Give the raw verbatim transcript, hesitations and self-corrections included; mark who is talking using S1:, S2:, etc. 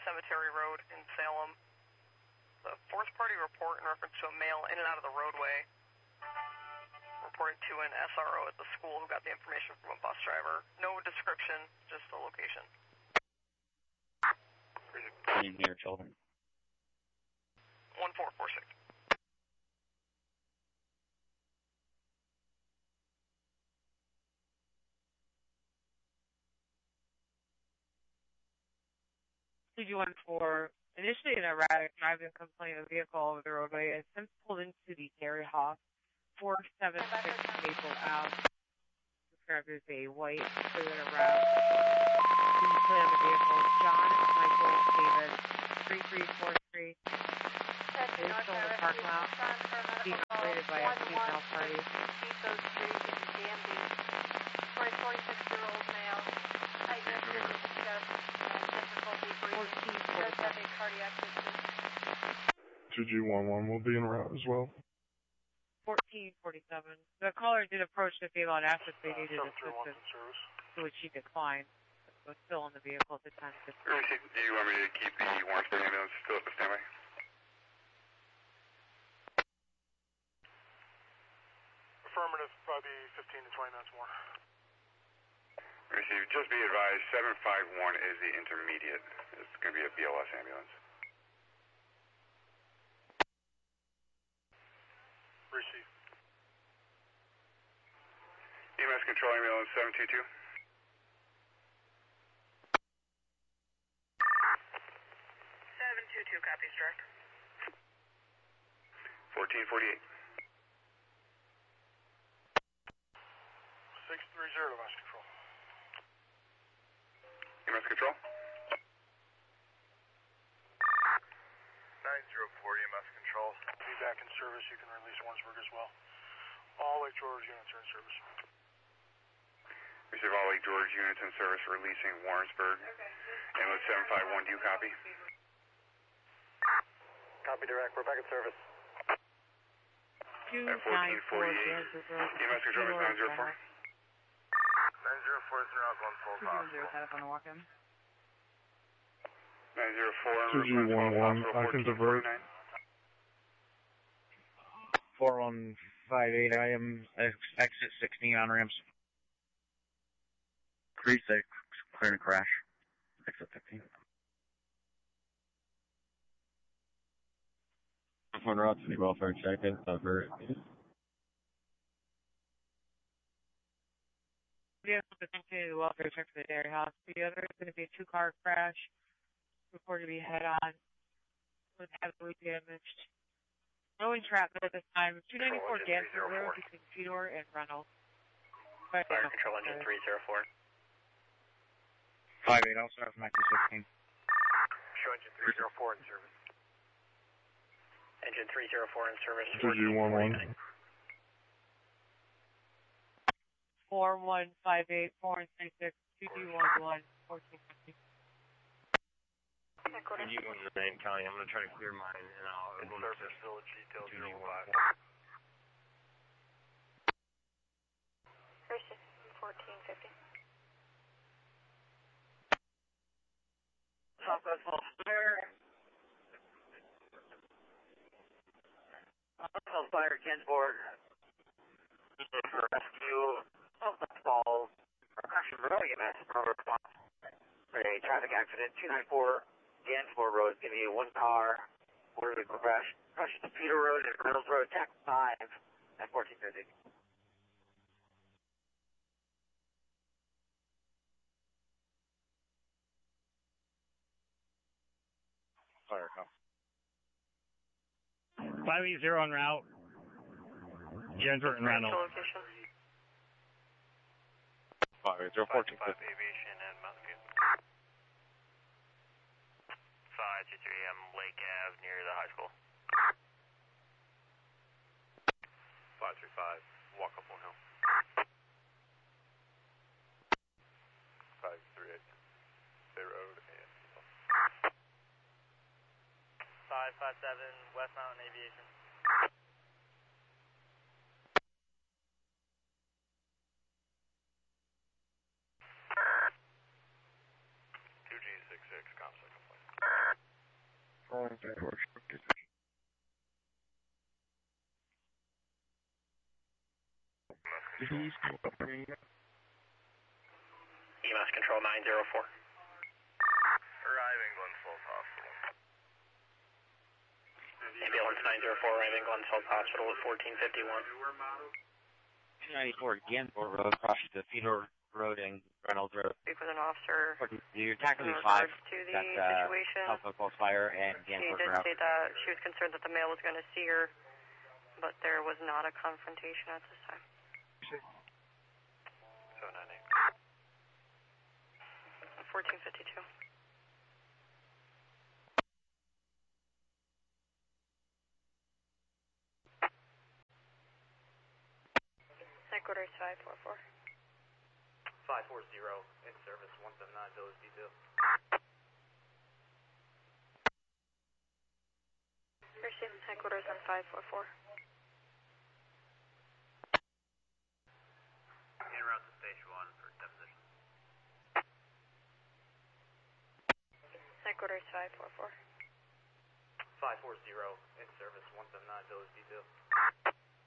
S1: Cemetery Road in Salem. The fourth party report in reference to a male in and out of the roadway. Reported to an S R O at the school who got the information from a bus driver. No description, just the location.
S2: Near children.
S1: one four four six.
S3: two G one four, initially an erratic driving complaint of vehicle over the roadway and since pulled into the Gary Hoff four seven six Maple Ave. Described as a white Toyota RAV. The play on the vehicle, John Michael David, three three four three. It is still in the parking lot, being operated by a female party.
S4: Depot Street in Danby, for a forty-six-year-old male. Diagnosis is discussed and difficulty breathing. Does have a cardiac history.
S5: two G one one will be en route as well.
S3: fourteen forty-seven. The caller did approach the female and asked if they needed assistance, to which she declined. Was still in the vehicle at the time.
S6: Do you want me to keep the Warrensburg ambulance still at the standby?
S7: Affirmative, probably fifteen to twenty minutes more.
S6: Receive. Just be advised, seven five one is the intermediate. It's going to be a B L S ambulance.
S7: Receive.
S6: E M S control ambulance seven two two.
S1: seven two two, copy, direct.
S6: fourteen forty-eight.
S7: six three zero to mass control.
S6: E M S control.
S7: nine zero four E M S control. Be back in service, you can release Warrensburg as well. All Lake George units are in service.
S6: Receive all Lake George units in service releasing Warrensburg. Okay. Ambulance seven five one, do you copy?
S7: Copy direct, we're back in service.
S3: two nine four,
S6: E M S control is nine zero four.
S7: nine zero four is now one full
S3: two zero set up on the walk-in.
S6: nine zero four,
S5: two G one one, I can divert.
S2: four one five eight, I am exit sixteen on ramps. three six, clearing a crash. Exit fifteen. One route to the welfare check in, divert.
S3: Yeah, to continue the welfare check for the Dairy House. The other is going to be a two-car crash, reported to be head-on, was heavily damaged. No entrapment at this time. two ninety-four Gansford Road between Fedor and Reynolds.
S8: Fire control engine three zero four.
S2: five eight, also from exit sixteen.
S7: Show engine three zero four in service.
S8: Engine three zero four in service.
S5: two G one one.
S3: four one five eight, four and three six, two G one one, fourteen fifty.
S8: two G one is the main county. I'm going to try to clear mine and I'll go to
S7: service village detail zero five.
S4: fourteen fifty.
S3: Southwest Fire. Southwest Fire, Ginsburg. For rescue. Southwest Falls. Percussion Road, E M S. Response. For a traffic accident, two ninety-four Ginsburg Road. Give me one car. Motor vehicle crash. Crash to Peter Road and Reynolds Road, Tech five at fourteen fifty.
S2: Fire call.
S9: five eight zero en route. Ginsburg and Reynolds.
S2: five eight zero, fourteen fifty.
S8: Aviation and Mountain View. five two three M Lake Ave near the high school.
S7: five three five, walk up one hill. five three eight, Bay Road and
S8: five five seven West Mountain Aviation.
S7: two G six six, comms complaint.
S8: E M S Control nine zero four. Arriving Glens Falls Hospital. Ambulance nine zero four arriving Glens Falls Hospital at fourteen fifty-one.
S2: two ninety-four Gansford Road, across the Feeder Road and Reynolds Road.
S1: Speak with an officer.
S2: You're technically
S1: in
S2: five.
S1: regards to the
S2: That's uh,
S1: situation.
S2: South Falls Fire and
S1: She
S2: Gansford
S1: did
S2: Road.
S1: say that she was concerned that the male was going to see her, but there was not a confrontation at this time.
S8: seven nine eight.
S1: fourteen fifty-two. Headquarters five four four.
S8: five four zero, in service, one seven nine, Village detail.
S1: Receiving headquarters on five four four.
S8: En route to station one for deposition.
S1: Headquarters five four four.
S8: five four zero, in service, one seven nine, Village detail.